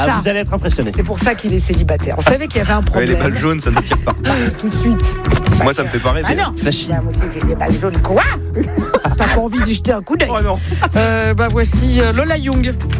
ça. Vous allez être impressionné. C'est pour ça qu'il est célibataire. On savait qu'il y avait un Ouais, problème. les balles jaunes, ça ne tire pas. Tout de suite. Moi, ça me fait pas rêver. Ah non, Flashy. il y a à moitié que les balles jaunes. Quoi? T'as pas envie d'y jeter un coup d'œil? Oh non. Voici Lola Young.